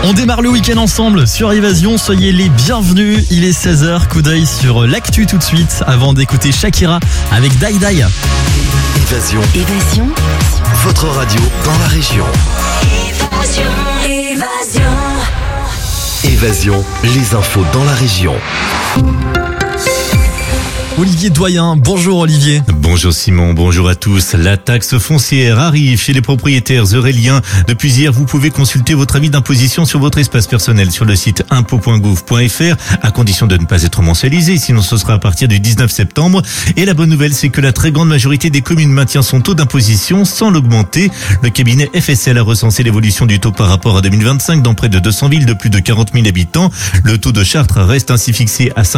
On démarre le week-end ensemble sur Évasion, soyez les bienvenus. Il est 16h, coup d'œil sur l'actu tout de suite avant d'écouter Shakira avec Dai Dai. Évasion. Votre radio dans la région. Évasion, les infos dans la région. Olivier Doyen, bonjour Olivier. Bonjour Simon, bonjour à tous. La taxe foncière arrive chez les propriétaires euréliens. Depuis hier, vous pouvez consulter votre avis d'imposition sur votre espace personnel sur le site impôts.gouv.fr, à condition de ne pas être mensualisé, sinon ce sera à partir du 19 septembre. Et la bonne nouvelle, c'est que la très grande majorité des communes maintient son taux d'imposition sans l'augmenter. Le cabinet FSL a recensé l'évolution du taux par rapport à 2025 dans près de 200 villes de plus de 40 000 habitants. Le taux de Chartres reste ainsi fixé à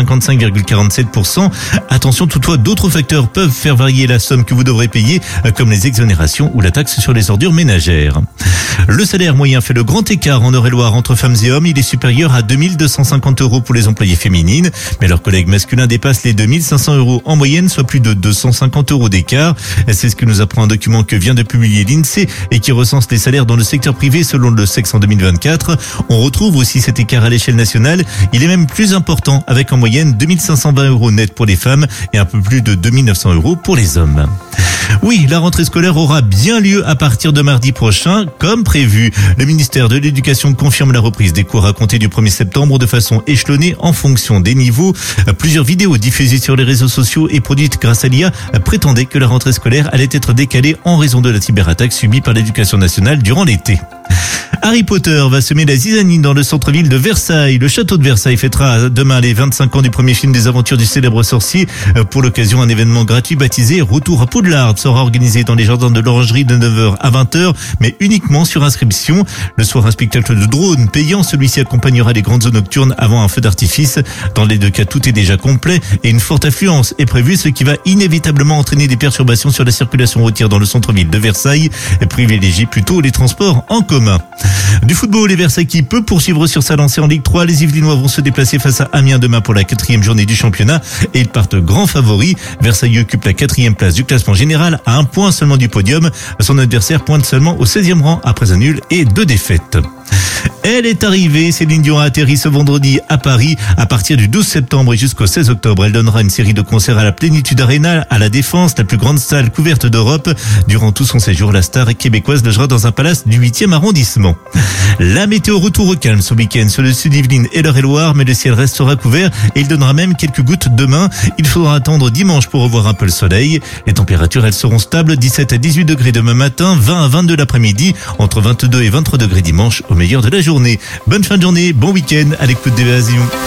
55,47%. Attention toutefois, d'autres facteurs peuvent faire varier la somme que vous devrez payer, comme les exonérations ou la taxe sur les ordures ménagères. Le salaire moyen fait le grand écart en Eure-et-Loire entre femmes et hommes. Il est supérieur à 2250 € pour les employées féminines, mais leurs collègues masculins dépassent les 2500 € en moyenne, soit plus de 250 € d'écart. C'est ce que nous apprend un document que vient de publier l'INSEE et qui recense les salaires dans le secteur privé selon le sexe en 2024. On retrouve aussi cet écart à l'échelle nationale. Il est même plus important, avec en moyenne 2520 € net pour les femmes et un peu plus de 2900 € pour les hommes. Oui, la rentrée scolaire aura bien lieu à partir de mardi prochain, comme prévu. Le ministère de l'Éducation confirme la reprise des cours à compter du 1er septembre de façon échelonnée en fonction des niveaux. Plusieurs vidéos diffusées sur les réseaux sociaux et produites grâce à l'IA prétendaient que la rentrée scolaire allait être décalée en raison de la cyberattaque subie par l'Éducation nationale durant l'été. Harry Potter va semer la zizanie dans le centre-ville de Versailles. Le château de Versailles fêtera demain les 25 ans du premier film des aventures du célèbre sorcier. Pour l'occasion, un événement gratuit baptisé Retour à Poudlard sera organisé dans les jardins de l'Orangerie de 9h à 20h, mais uniquement sur inscription. Le soir, un spectacle de drone payant. Celui-ci accompagnera les grandes zones nocturnes avant un feu d'artifice. Dans les deux cas, tout est déjà complet et une forte affluence est prévue, ce qui va inévitablement entraîner des perturbations sur la circulation routière dans le centre-ville de Versailles. Privilégiez plutôt les transports en commun. Du football, les Versailles qui peut poursuivre sur sa lancée en Ligue 3. Les Yvelinois vont se déplacer face à Amiens demain pour la 4e journée du championnat et ils partent grands favoris. Versailles occupe la 4e place du classement général à 1 point seulement du podium. Son adversaire pointe seulement au 16e rang après un nul et 2 défaites. Elle est arrivée, Céline Dion a atterri ce vendredi à Paris. À partir du 12 septembre et jusqu'au 16 octobre, elle donnera une série de concerts à la Plénitude Arena, à La Défense, la plus grande salle couverte d'Europe. Durant tout son séjour, la star québécoise logera dans un palace du 8e arrondissement. La météo retour au calme ce week-end sur le sud Yvelines et l'Eure-et-Loire, mais le ciel restera couvert et il donnera même quelques gouttes demain. Il faudra attendre dimanche pour revoir un peu le soleil. Les températures, elles seront stables, 17 à 18 degrés demain matin, 20 à 22 l'après-midi, entre 22 et 23 degrés dimanche au meilleur de la journée. Bonne fin de journée, bon week-end à l'écoute d'Évasion.